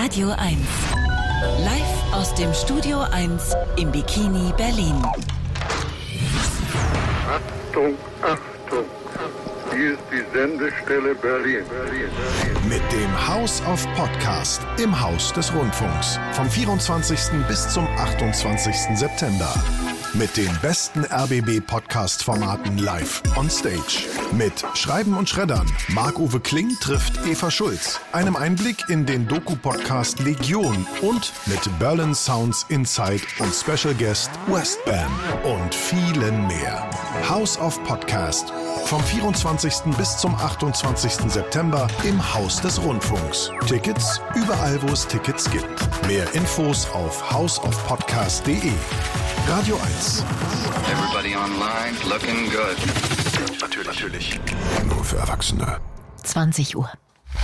Radio 1. Live aus dem Studio 1 im Bikini Berlin. Achtung, Achtung. Hier ist die Sendestelle Berlin. Mit dem House of Podcast im Haus des Rundfunks. Vom 24. bis zum 28. September. Mit den besten RBB-Podcast-Formaten live on stage. Mit Schreiben und Schreddern. Marc-Uwe Kling trifft Eva Schulz. Einem Einblick in den Doku-Podcast Legion. Und mit Berlin Sounds Inside und Special Guest Westbam. Und vielen mehr. House of Podcast. Vom 24. bis zum 28. September im Haus des Rundfunks. Tickets überall, wo es Tickets gibt. Mehr Infos auf houseofpodcast.de. Radio 1. Everybody online looking good. Natürlich. Nur für Erwachsene. 20 Uhr.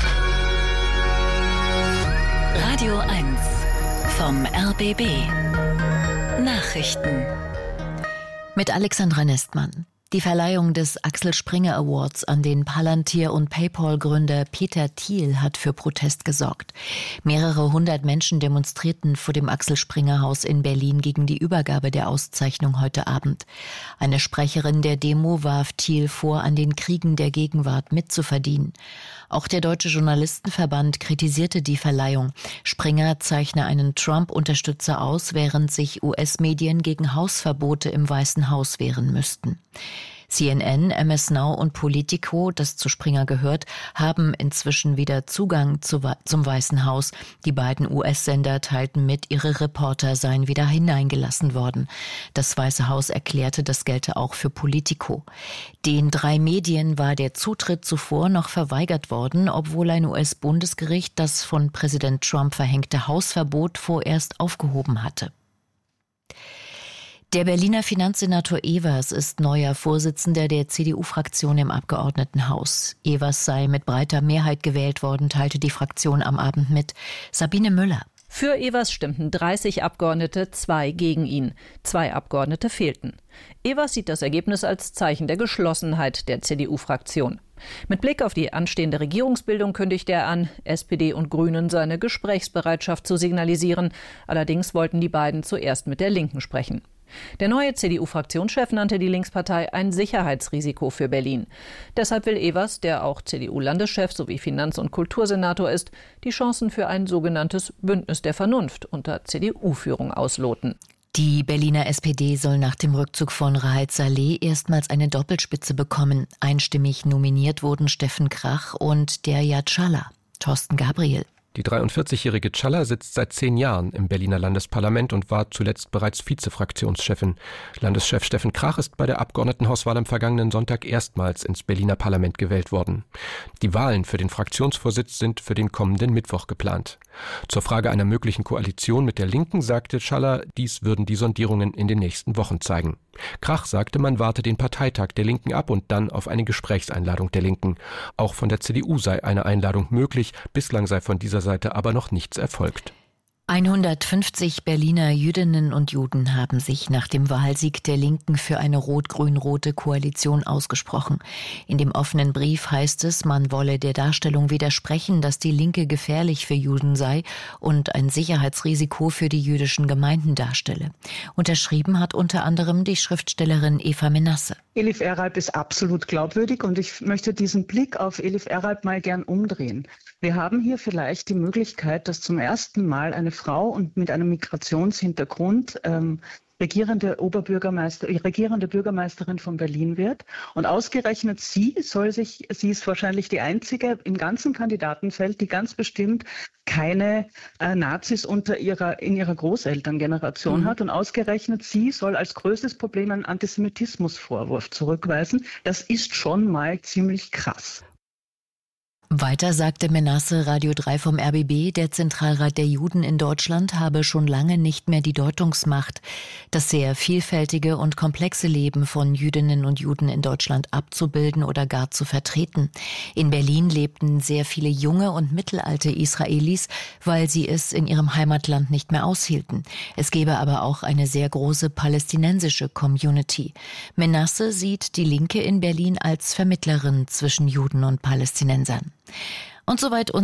Radio 1 vom RBB. Nachrichten. Mit Alexandra Nestmann. Die Verleihung des Axel Springer Awards an den Palantir- und PayPal-Gründer Peter Thiel hat für Protest gesorgt. Mehrere hundert Menschen demonstrierten vor dem Axel Springer Haus in Berlin gegen die Übergabe der Auszeichnung heute Abend. Eine Sprecherin der Demo warf Thiel vor, an den Kriegen der Gegenwart mitzuverdienen. Auch der Deutsche Journalistenverband kritisierte die Verleihung. Springer zeichne einen Trump-Unterstützer aus, während sich US-Medien gegen Hausverbote im Weißen Haus wehren müssten. CNN, MS Now und Politico, das zu Springer gehört, haben inzwischen wieder Zugang zum Weißen Haus. Die beiden US-Sender teilten mit, ihre Reporter seien wieder hineingelassen worden. Das Weiße Haus erklärte, das gelte auch für Politico. Den 3 Medien war der Zutritt zuvor noch verweigert worden, obwohl ein US-Bundesgericht das von Präsident Trump verhängte Hausverbot vorerst aufgehoben hatte. Der Berliner Finanzsenator Evers ist neuer Vorsitzender der CDU-Fraktion im Abgeordnetenhaus. Evers sei mit breiter Mehrheit gewählt worden, teilte die Fraktion am Abend mit. Sabine Müller. Für Evers stimmten 30 Abgeordnete, 2 gegen ihn. 2 Abgeordnete fehlten. Evers sieht das Ergebnis als Zeichen der Geschlossenheit der CDU-Fraktion. Mit Blick auf die anstehende Regierungsbildung kündigt er an, SPD und Grünen seine Gesprächsbereitschaft zu signalisieren. Allerdings wollten die beiden zuerst mit der Linken sprechen. Der neue CDU-Fraktionschef nannte die Linkspartei ein Sicherheitsrisiko für Berlin. Deshalb will Evers, der auch CDU-Landeschef sowie Finanz- und Kultursenator ist, die Chancen für ein sogenanntes Bündnis der Vernunft unter CDU-Führung ausloten. Die Berliner SPD soll nach dem Rückzug von Raed Saleh erstmals eine Doppelspitze bekommen. Einstimmig nominiert wurden Steffen Krach und Derya Calla. Thorsten Gabriel. Die 43-jährige Calla sitzt seit 10 Jahren im Berliner Landesparlament und war zuletzt bereits Vize-Fraktionschefin. Landeschef Steffen Krach ist bei der Abgeordnetenhauswahl am vergangenen Sonntag erstmals ins Berliner Parlament gewählt worden. Die Wahlen für den Fraktionsvorsitz sind für den kommenden Mittwoch geplant. Zur Frage einer möglichen Koalition mit der Linken sagte Calla, dies würden die Sondierungen in den nächsten Wochen zeigen. Krach sagte, man warte den Parteitag der Linken ab und dann auf eine Gesprächseinladung der Linken. Auch von der CDU sei eine Einladung möglich, bislang sei von dieser Seite aber noch nichts erfolgt. 150 Berliner Jüdinnen und Juden haben sich nach dem Wahlsieg der Linken für eine rot-grün-rote Koalition ausgesprochen. In dem offenen Brief heißt es, man wolle der Darstellung widersprechen, dass die Linke gefährlich für Juden sei und ein Sicherheitsrisiko für die jüdischen Gemeinden darstelle. Unterschrieben hat unter anderem die Schriftstellerin Eva Menasse. Elif Eralp ist absolut glaubwürdig und ich möchte diesen Blick auf Elif Eralp mal gern umdrehen. Wir haben hier vielleicht die Möglichkeit, dass zum ersten Mal eine Frau und mit einem Migrationshintergrund regierende Bürgermeisterin von Berlin wird. Und ausgerechnet sie ist wahrscheinlich die einzige im ganzen Kandidatenfeld, die ganz bestimmt keine Nazis in ihrer Großelterngeneration hat. Und ausgerechnet sie soll als größtes Problem einen Antisemitismusvorwurf zurückweisen. Das ist schon mal ziemlich krass. Weiter sagte Menasse Radio 3 vom RBB, der Zentralrat der Juden in Deutschland habe schon lange nicht mehr die Deutungsmacht, das sehr vielfältige und komplexe Leben von Jüdinnen und Juden in Deutschland abzubilden oder gar zu vertreten. In Berlin lebten sehr viele junge und mittelalte Israelis, weil sie es in ihrem Heimatland nicht mehr aushielten. Es gäbe aber auch eine sehr große palästinensische Community. Menasse sieht die Linke in Berlin als Vermittlerin zwischen Juden und Palästinensern. Und soweit